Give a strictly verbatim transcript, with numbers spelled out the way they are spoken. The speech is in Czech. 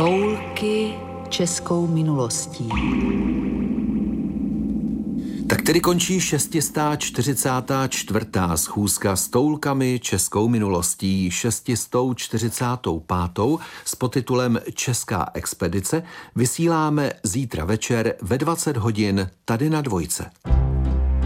Toulky českou minulostí. Tak tedy končí šestistá čtyřicátá čtvrtá schůzka s toulkami českou minulostí, šestistou čtyřicátou pátou s podtitulem Česká expedice vysíláme zítra večer ve dvacet hodin tady na Dvojce.